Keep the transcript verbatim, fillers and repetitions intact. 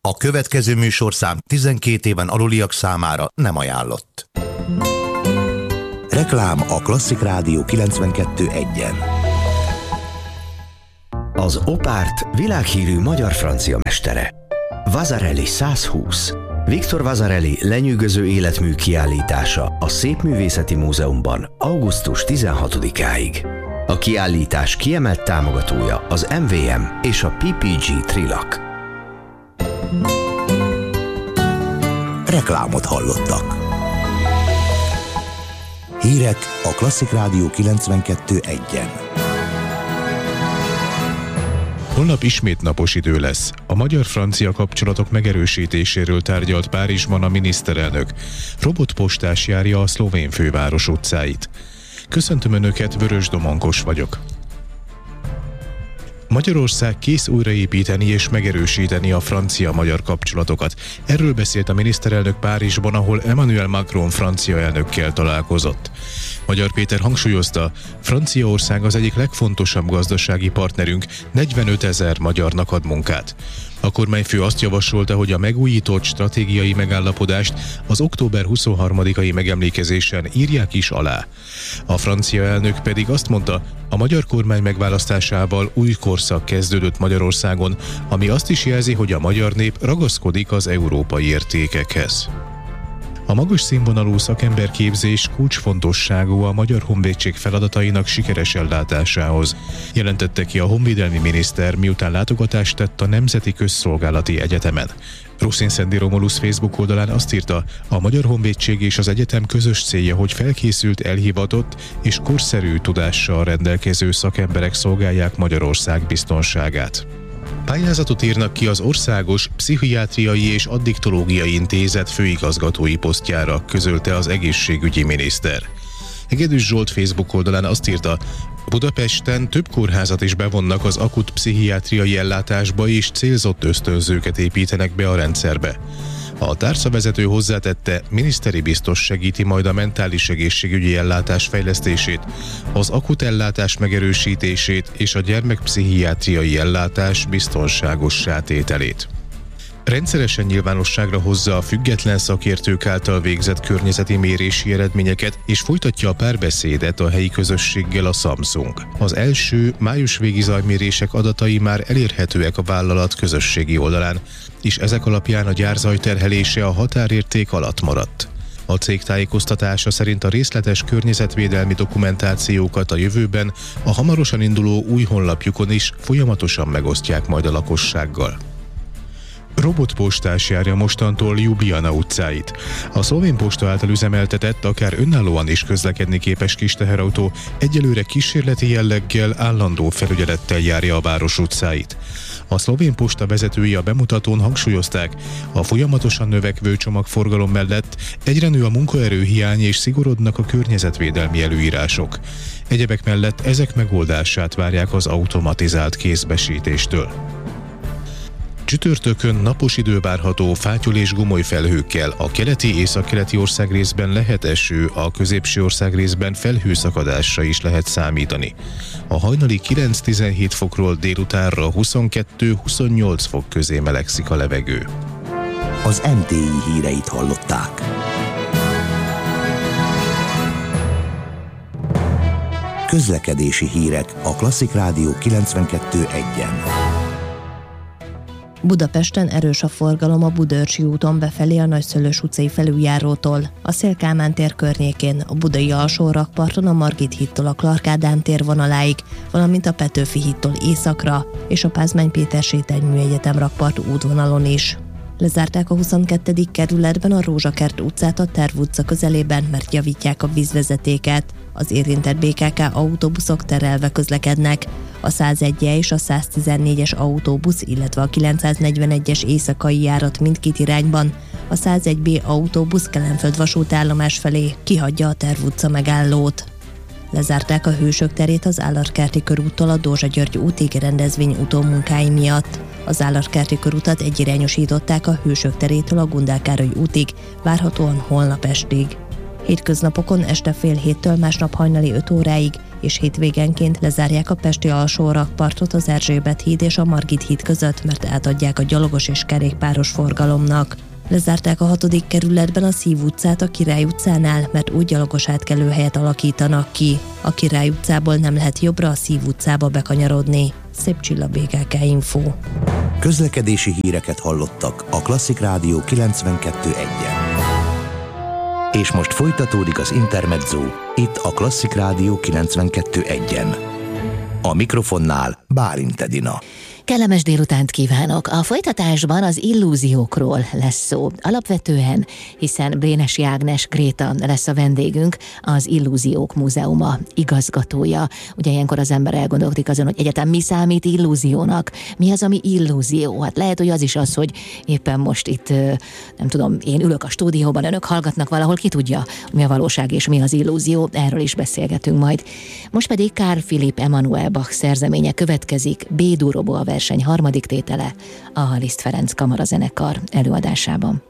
A következő műsorszám tizenkét éven aluliak számára nem ajánlott. Reklám a Klasszik Rádió kilencvenkettő egyen. Az Opárt világhírű magyar-francia mestere. Vasarely százhúsz. Viktor Vasarely lenyűgöző életmű kiállítása a Szépművészeti Múzeumban augusztus tizenhatodikáig. A kiállítás kiemelt támogatója az em vé em és a pé pé gé Trilak. Reklámot hallottak. Hírek a Klasszik Rádió kilencvenkettő egyen. Holnap ismét napos idő lesz. A magyar-francia kapcsolatok megerősítéséről tárgyalt Párizsban a miniszterelnök. Robotpostás járja a szlovén főváros utcáit. Köszöntöm Önöket, Vörös Domonkos vagyok. Magyarország kész újraépíteni és megerősíteni a francia-magyar kapcsolatokat. Erről beszélt a miniszterelnök Párizsban, ahol Emmanuel Macron francia elnökkel találkozott. Magyar Péter hangsúlyozta, Franciaország az egyik legfontosabb gazdasági partnerünk, negyvenötezer magyarnak ad munkát. A kormányfő azt javasolta, hogy a megújított stratégiai megállapodást az október huszonharmadikai megemlékezésen írják is alá. A francia elnök pedig azt mondta, a magyar kormány megválasztásával új korszak kezdődött Magyarországon, ami azt is jelzi, hogy a magyar nép ragaszkodik az európai értékekhez. A magas színvonalú szakemberképzés kulcsfontosságú a Magyar Honvédség feladatainak sikeres ellátásához, jelentette ki a honvédelmi miniszter, miután látogatást tett a Nemzeti Közszolgálati Egyetemen. Ruszin-Szendi Romulusz Facebook oldalán azt írta, a Magyar Honvédség és az egyetem közös célja, hogy felkészült, elhivatott és korszerű tudással rendelkező szakemberek szolgálják Magyarország biztonságát. Pályázatot írnak ki az Országos Pszichiátriai és Addiktológiai Intézet főigazgatói posztjára, közölte az egészségügyi miniszter. Hegedűs Zsolt Facebook oldalán azt írta, Budapesten több kórházat is bevonnak az akut pszichiátriai ellátásba és célzott ösztönzőket építenek be a rendszerbe. A tárcavezető hozzátette, miniszteri biztos segíti majd a mentális egészségügyi ellátás fejlesztését, az akut ellátás megerősítését és a gyermekpszichiátriai ellátás biztonságossá tételét. Rendszeresen nyilvánosságra hozza a független szakértők által végzett környezeti mérési eredményeket, és folytatja a párbeszédet a helyi közösséggel a Samsung. Az első május végi zajmérések adatai már elérhetőek a vállalat közösségi oldalán, és ezek alapján a gyár zajterhelése a határérték alatt maradt. A cég tájékoztatása szerint a részletes környezetvédelmi dokumentációkat a jövőben a hamarosan induló új honlapjukon is folyamatosan megosztják majd a lakossággal. Robotpostás járja mostantól Ljubljana utcáit. A szlovén posta által üzemeltetett, akár önállóan is közlekedni képes kis teherautó egyelőre kísérleti jelleggel, állandó felügyelettel járja a város utcáit. A szlovén posta vezetői a bemutatón hangsúlyozták, a folyamatosan növekvő csomagforgalom mellett egyre nő a munkaerőhiány és szigorodnak a környezetvédelmi előírások. Egyebek mellett ezek megoldását várják az automatizált kézbesítéstől. Csütörtökön napos idő várható fátyol és gomoly felhőkkel, a keleti északkeleti országrészben lehet eső, a középső országrészben felhőszakadásra is lehet számítani. A hajnali kilenc-tizenhét fokról délutánra huszonkettő-huszonnyolc fok közé melegszik a levegő. Az em té i híreit hallották. Közlekedési hírek a Klasszik Rádió kilencvenkettő egyen. Budapesten erős a forgalom a Budaörsi úton befelé a Nagyszőlős utcai felüljárótól, a Széll-Kálmán tér környékén, a Budai Alsórakparton a Margit hídtól a Clark Ádám tér vonaláig, valamint a Petőfi hídtól északra és a Pázmány Péter sétánymű egyetem rakpart útvonalon is. Lezárták a huszonkettedik kerületben a Rózsakert utcát a Terv utca közelében, mert javítják a vízvezetéket. Az érintett bé ká ká autóbuszok terelve közlekednek. A százegy és a száztizennégyes autóbusz, illetve a kilencszáznegyvenegyes éjszakai járat mindkét irányban. A százegy bé autóbusz Kelenföld vasútállomás felé kihagyja a Terv utca megállót. Lezárták a Hősök terét az Állartkerti körúttól a Dózsa György útig rendezvény utómunkái miatt. Az Állartkerti körutat egyirányosították a Hősök terétől a Gundel Károly útig, várhatóan holnap estig. Hétköznapokon este fél héttől másnap hajnali öt óráig és hétvégenként lezárják a pesti alsó rakpartot az Erzsébet híd és a Margit híd között, mert átadják a gyalogos és kerékpáros forgalomnak. Lezárták a hatodik kerületben a Szív utcát a Király utcánál, mert új gyalogos átkelőhelyet alakítanak ki. A Király utcából nem lehet jobbra a Szív utcába bekanyarodni. Szép Csilla, bé ká ká Info. Közlekedési híreket hallottak a Klasszik Rádió kilencvenkettő egyen. És most folytatódik az Intermezzo, itt a Klasszik Rádió kilencvenkettő egyen. A mikrofonnál Bálint Edina. Kellemes délutánt kívánok! A folytatásban az illúziókról lesz szó. Alapvetően, hiszen Brénesi Ágnes Gréta lesz a vendégünk, az Illúziók Múzeuma igazgatója. Ugye ilyenkor az ember elgondolkodik azon, hogy egyáltalán mi számít illúziónak? Mi az, ami illúzió? Hát lehet, hogy az is az, hogy éppen most itt, nem tudom, én ülök a stúdióban, önök hallgatnak valahol, ki tudja, mi a valóság és mi az illúzió, erről is beszélgetünk majd. Most pedig Carl Philipp Emanuel Bach szerzeménye következik, B-dur oboa verseny harmadik tétele a Liszt Ferenc Kamarazenekar előadásában.